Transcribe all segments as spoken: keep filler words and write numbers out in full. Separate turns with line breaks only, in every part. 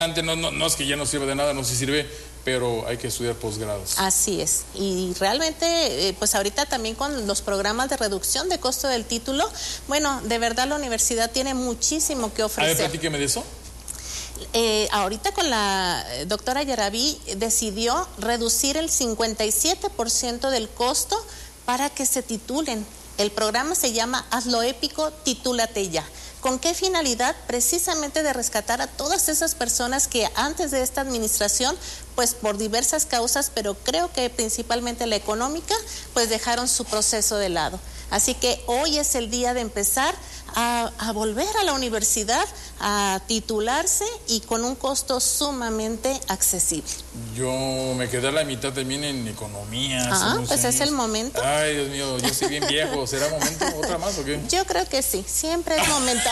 No, no, no es que ya no sirve de nada, no se sirve, pero hay que estudiar posgrados.
Así es, y realmente, eh, pues ahorita también con los programas de reducción de costo del título, bueno, de verdad la universidad tiene muchísimo que ofrecer.
A ver, platíqueme de eso.
Eh, ahorita con la doctora Yarabí decidió reducir el cincuenta y siete por ciento del costo para que se titulen. El programa se llama Hazlo Épico, Titúlate Ya. ¿Con qué finalidad? Precisamente de rescatar a todas esas personas que antes de esta administración, pues por diversas causas, pero creo que principalmente la económica, pues dejaron su proceso de lado. Así que hoy es el día de empezar a, a volver a la universidad, a titularse y con un costo sumamente accesible.
Yo me quedé a la mitad también en economía.
Ah, pues años. Es el momento.
Ay, Dios mío, yo soy bien viejo. ¿Será momento? ¿Otra más o qué?
Yo creo que sí, siempre es momento.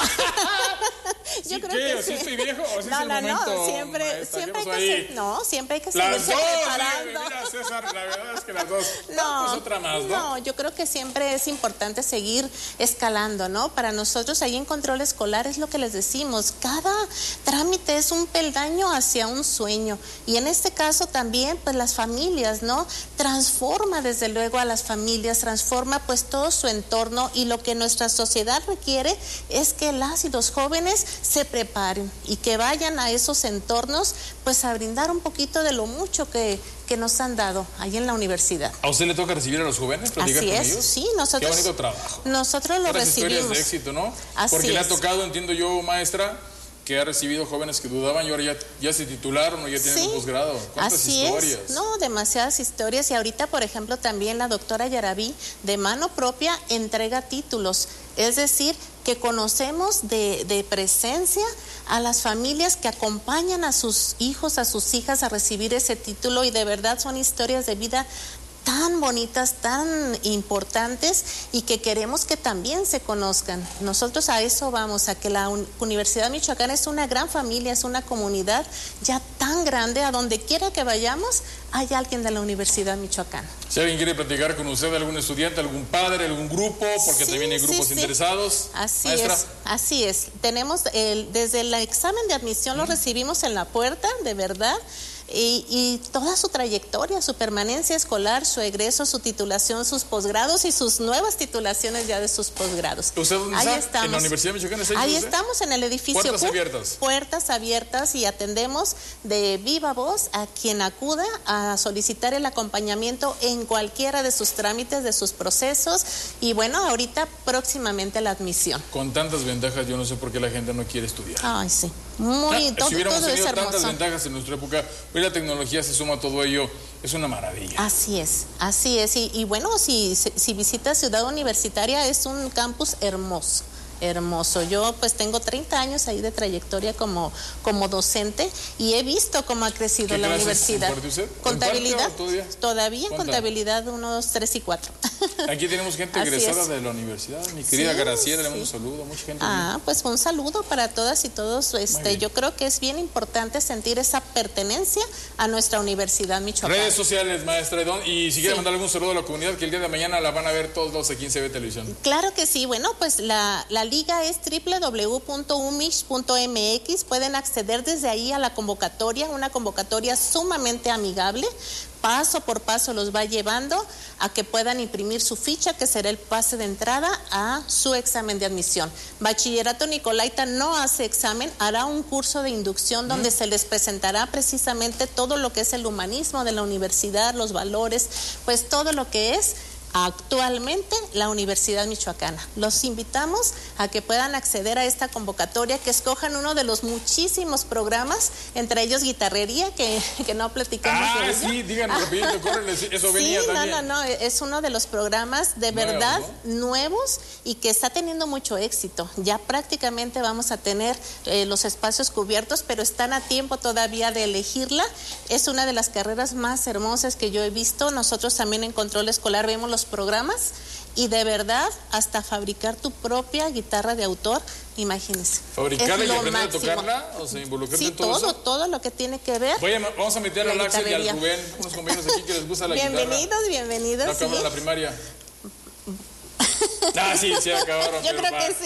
Yo ¿Sí, creo ¿qué? que sí. ¿Sí estoy viejo o sí
no,
es el
no,
momento?
No, siempre,
maestra,
siempre hay que
ahí?
ser, no, siempre hay que
las
seguirse
dos,
preparando.
Mira, César, la verdad es que las dos.
No,
pues otra más, ¿no?
No, yo creo que siempre es importante seguir escalando, ¿no? Para nosotros ahí en control escolar es lo que les decimos, cada trámite es un peldaño hacia un sueño y en este caso también pues las familias, ¿no? Transforma desde luego a las familias, transforma pues todo su entorno y lo que nuestra sociedad requiere es que las y los jóvenes se preparen y que vayan a esos entornos pues a brindar un poquito de lo mucho que, que nos han dado ahí en la universidad.
¿A usted le toca recibir a los jóvenes?
Así
con
es,
ellos?
sí, nosotros.
Qué bonito trabajo.
Nosotros lo recibimos.
Historias de éxito, ¿no?
Así
Porque
es.
le ha tocado, entiendo yo, maestra, que ha recibido jóvenes que dudaban y ahora ya, ya se titularon o ya tienen
sí,
un posgrado. ¿Cuántas
así
historias?
Es. No, demasiadas historias y ahorita, por ejemplo, también la doctora Yarabí de mano propia entrega títulos, es decir, que conocemos de, de presencia a las familias que acompañan a sus hijos, a sus hijas a recibir ese título y de verdad son historias de vida tan bonitas, tan importantes y que queremos que también se conozcan. Nosotros a eso vamos, a que la un Universidad Michoacana es una gran familia, es una comunidad ya tan grande, a donde quiera que vayamos, hay alguien de la Universidad Michoacana.
Si alguien quiere platicar con usted, algún estudiante, algún padre, algún grupo, porque sí, también hay grupos sí, sí. interesados.
Así
Maestra.
es, así es. Tenemos, el, desde el examen de admisión mm. lo recibimos en la puerta, de verdad. Y, y toda su trayectoria, su permanencia escolar, su egreso, su titulación, sus posgrados y sus nuevas titulaciones ya de sus posgrados.
¿Usted dónde
ahí
está?
Estamos.
¿En la Universidad Michoacana? ¿Está
ahí
usted?
Estamos en el edificio.
Puertas abiertas.
Puertas abiertas y atendemos de viva voz a quien acuda a solicitar el acompañamiento en cualquiera de sus trámites, de sus procesos y bueno, ahorita próximamente la admisión.
Con tantas ventajas, yo no sé por qué la gente no quiere estudiar.
Ay, sí. Muy,
ah,
todo,
si hubiéramos
todo
tenido
es
tantas ventajas en nuestra época, hoy la tecnología se suma a todo ello, es una maravilla.
Así es, así es. Y, y bueno, si, si visitas Ciudad Universitaria, es un campus hermoso. Hermoso. Yo pues tengo treinta años ahí de trayectoria como, como docente y he visto cómo ha crecido la universidad.
Usted?
Contabilidad.
Todavía,
todavía contabilidad uno, dos, tres y cuatro.
Aquí tenemos gente egresada de la universidad. Mi querida
sí,
Graciela, le
sí.
mando un saludo, mucha gente.
Ah, bien. Pues un saludo para todas y todos. Este, yo creo que es bien importante sentir esa pertenencia a nuestra Universidad Michoacana.
Redes sociales, maestra Edón, y si quiere sí. mandar algún saludo a la comunidad que el día de mañana la van a ver todos los aquí en C B Televisión.
Claro que sí. Bueno, pues la, la liga es doble u doble u doble u punto u m i x punto m x. Pueden acceder desde ahí a la convocatoria, una convocatoria sumamente amigable. Paso por paso los va llevando a que puedan imprimir su ficha, que será el pase de entrada a su examen de admisión. Bachillerato Nicolaita no hace examen, hará un curso de inducción donde mm. se les presentará precisamente todo lo que es el humanismo de la universidad, los valores, pues todo lo que es actualmente la Universidad Michoacana. Los invitamos a que puedan acceder a esta convocatoria, que escojan uno de los muchísimos programas, entre ellos guitarrería, que, que no platicamos
ah,
de ello.
sí, díganme rapidito, córrele, eso venía
sí,
también.
no, no, no, es uno de los programas de
Nuevo,
verdad
¿no?
nuevos y que está teniendo mucho éxito. Ya prácticamente vamos a tener eh, los espacios cubiertos, pero están a tiempo todavía de elegirla. Es una de las carreras más hermosas que yo he visto. Nosotros también en Control Escolar vemos los programas y de verdad hasta fabricar tu propia guitarra de autor, imagínense.
¿Fabricarla y aprender a tocarla? ¿O sea, involucrarte
sí,
en todo,
todo,
eso?
todo lo que tiene que ver.
Voy a, vamos a meter al Axel y al Rubén, unos compañeros aquí que les gusta la
bienvenidos,
guitarra.
Bienvenidos,
bienvenidos. No acabaron
sí.
la primaria. Ah, sí, se acabaron.
Yo creo
va.
que sí.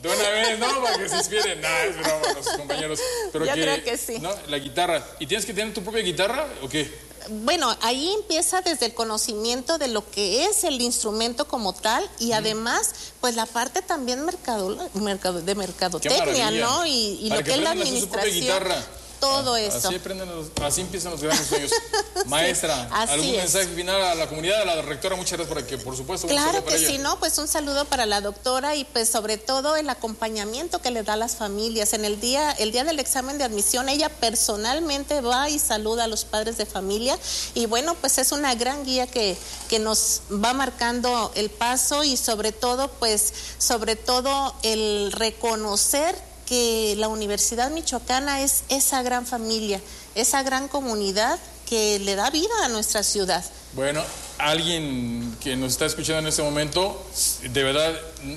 De una vez, ¿no? Para que se inspiren. No, es broma, los compañeros. Pero
Yo
que,
creo que sí.
¿no? La guitarra. ¿Y tienes que tener tu propia guitarra o qué?
Bueno, ahí empieza desde el conocimiento de lo que es el instrumento como tal y además, pues la parte también mercado, mercado, de mercadotecnia, ¿no? Y, y lo que, que es la administración. Todo ah, eso.
Así, los, así empiezan los grandes sueños. Maestra,
sí,
¿algún
es.
mensaje final a la comunidad, a la rectora? Muchas gracias por que, por supuesto,
claro
para
que
ella.
sí, ¿no? Pues un saludo para la doctora y pues sobre todo el acompañamiento que le da a las familias. En el día, el día del examen de admisión, ella personalmente va y saluda a los padres de familia y bueno, pues es una gran guía que, que nos va marcando el paso y sobre todo, pues, sobre todo el reconocer que la Universidad Michoacana es esa gran familia, esa gran comunidad que le da vida a nuestra ciudad.
Bueno, alguien que nos está escuchando en este momento, de verdad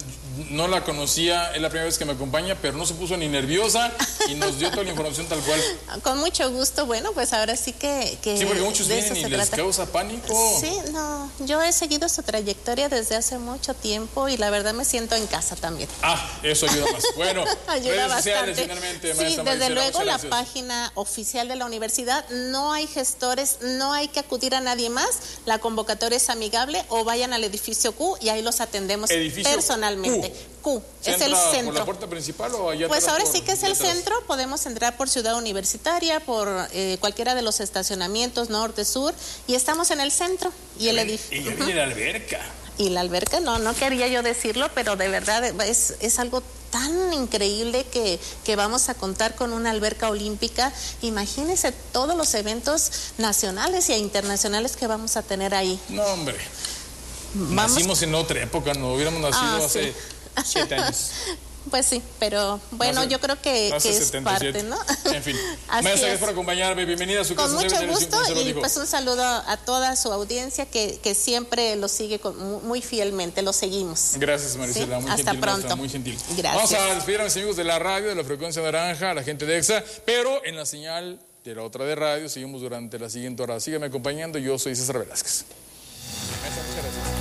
no la conocía, es la primera vez que me acompaña, pero no se puso ni nerviosa y nos dio toda la información tal cual.
Con mucho gusto, bueno, pues ahora sí que... que
sí, porque muchos vienen y les trata. causa pánico.
Sí, no, yo he seguido su trayectoria desde hace mucho tiempo y la verdad me siento en casa también.
Ah, eso ayuda más. Bueno,
ayuda
redes
bastante.
sociales finalmente,
sí,
maestra
desde
Maricela,
luego la
gracias.
página oficial de la universidad, no hay gestores, no hay que acudir a nadie más, la convocatoria es amigable o vayan al edificio Q y ahí los atendemos edificio personalmente. Q, Q es el centro.
¿Por la puerta principal o allá
Pues ahora
por,
sí que es el
detrás?
centro, podemos entrar por Ciudad Universitaria, por eh, cualquiera de los estacionamientos, norte, sur, y estamos en el centro. Y
ya
el
ven,
edificio.
Y ya viene la alberca.
Y la alberca, no, no quería yo decirlo, pero de verdad es, es algo tan increíble que, que vamos a contar con una alberca olímpica. Imagínense todos los eventos nacionales e internacionales que vamos a tener ahí.
No, hombre.
Vamos...
Nacimos en otra época, no hubiéramos nacido
ah,
hace
sí.
siete años.
Pues sí, pero bueno, hace, yo creo que, que es parte, ¿no?
En fin, maestra, gracias por acompañarme, bienvenida a su casa.
Con mucho gusto y pues un saludo a toda su audiencia que, que siempre lo sigue con, muy fielmente, lo seguimos.
Gracias, Maricela,
¿sí?
muy
Hasta
gentil,
pronto.
Maestra, muy gentil.
Gracias.
Vamos a despedir a mis amigos de la radio, de la frecuencia naranja, a la gente de EXA, pero en la señal de la otra de radio seguimos durante la siguiente hora. Sígueme acompañando, yo soy César Velázquez. Maestra, muchas gracias.